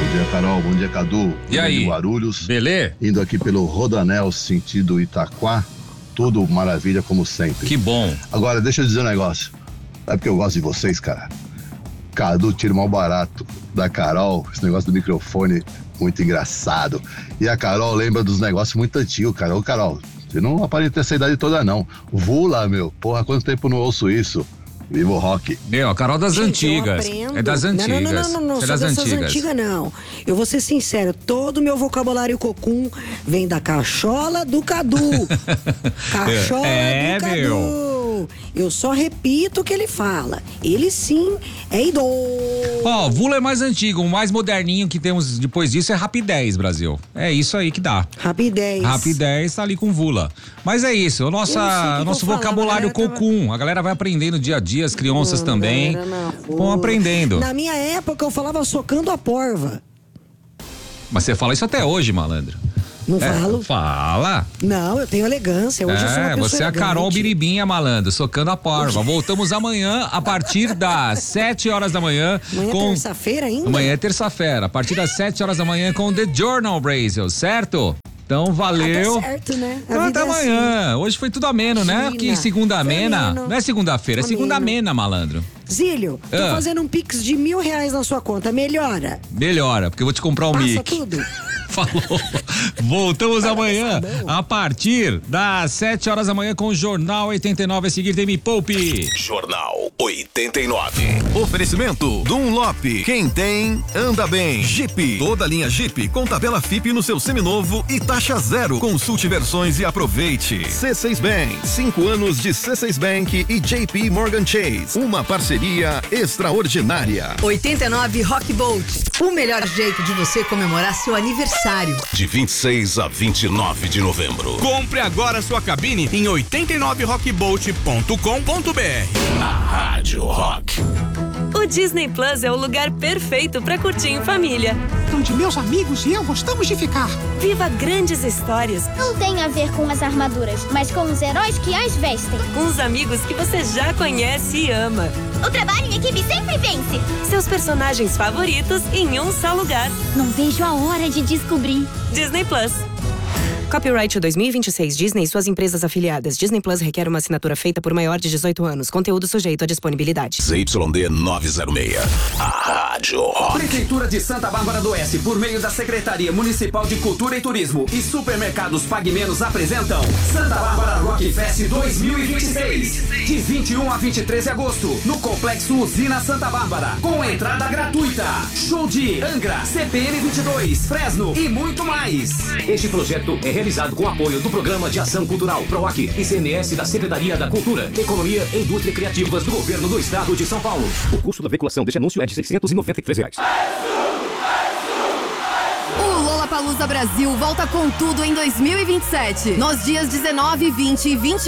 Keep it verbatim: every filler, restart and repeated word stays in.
dia, Carol. Bom dia, Cadu. E aí? Guarulhos. Belê? Indo aqui pelo Rodanel, sentido Itaquá. Tudo maravilha, como sempre. Que bom. Agora, deixa eu dizer um negócio. É porque eu gosto de vocês, cara. Cadu tira mal barato da Carol. Esse negócio do microfone, muito engraçado. E a Carol lembra dos negócios muito antigos, cara. Ô, Carol, você não aparenta ter essa idade toda, não. Vula, meu. Porra, quanto tempo eu não ouço isso? Viva o rock. Meu, a Carol das Gente, antigas. É das antigas. Não, não, não, não, não, é sou das dessas antigas. antigas, não. Eu vou ser sincero, todo o meu vocabulário cocum vem da cachola do Cadu. Cachola É, do Cadu. meu. Eu só repito o que ele fala. Ele sim é idoso. Ó, oh, Vula é mais antigo, o mais moderninho que temos depois disso é Rapidez, Brasil. É isso aí que dá. Rapidez. Rapidez tá ali com Vula. Mas é isso, o nosso, que nosso que vocabulário falar, cocum. Tava... A galera vai aprendendo dia a dia, as crianças Não, também não, não, vão aprendendo. Na minha época eu falava socando a porva. Mas você fala isso até hoje, malandro. Não É, falo? Fala. Não, eu tenho elegância. Hoje eu sou uma É, pessoa você é a elegante. Carol Biribinha, malandro, socando a porva. Voltamos amanhã a partir das sete horas da manhã. Amanhã com... é terça-feira ainda? Amanhã é terça-feira, a partir das sete horas da manhã com The Journal Brasil, certo? Então, valeu. Ah, tá certo, né? A Então, vida até é amanhã. assim. Hoje foi tudo ameno, né? Imagina. Porque segunda amena. Ameno. Não é segunda-feira, é segunda Ameno. amena, malandro. Zílio, tô Ah. fazendo um pix de mil reais na sua conta. Melhora? Melhora, porque eu vou te comprar um Passa mic. tudo? Falou. Voltamos amanhã a partir das sete horas da manhã com o Jornal oitenta e nove. A seguir tem Me Poupe. Jornal oitenta e nove. Oferecimento Dunlop. Quem tem, anda bem. Jeep. Toda linha Jeep com tabela F I P no seu seminovo e taxa zero. Consulte versões e aproveite. C seis Bank. Cinco anos de C seis Bank e J P Morgan Chase. Uma parceria extraordinária. oitenta e nove Rock Bolt. O melhor jeito de você comemorar seu aniversário. De vinte e seis a vinte e nove de novembro. Compre agora sua cabine em oitenta e nove rockbolt ponto com ponto b r. Na Rádio Rock. O Disney Plus é o lugar perfeito para curtir em família. Onde meus amigos e eu gostamos de ficar. Viva grandes histórias. Não tem a ver com as armaduras, mas com os heróis que as vestem. Com os amigos que você já conhece e ama. O trabalho em equipe sempre vence. Seus personagens favoritos em um só lugar. Não vejo a hora de descobrir. Disney Plus. Copyright dois mil e vinte e seis Disney e suas empresas afiliadas. Disney Plus requer uma assinatura feita por maior de dezoito anos. Conteúdo sujeito à disponibilidade. Z Y D novecentos e seis. A Rádio Rock. Prefeitura de Santa Bárbara do Oeste, por meio da Secretaria Municipal de Cultura e Turismo e Supermercados Pague Menos apresentam Santa Bárbara Rock Fest dois mil e vinte e seis. De vinte e um a vinte e três de agosto, no Complexo Usina Santa Bárbara. Com entrada gratuita. Show de Angra, C P M vinte e dois, Fresno e muito mais. Este projeto é realizado com apoio do Programa de Ação Cultural PROAC e C N S da Secretaria da Cultura, Economia e Indústria Criativas do Governo do Estado de São Paulo. O custo da veiculação deste anúncio é de seiscentos e noventa e três reais. O Lollapalooza Brasil volta com tudo em dois mil e vinte e sete. Nos dias dezenove, vinte e vinte e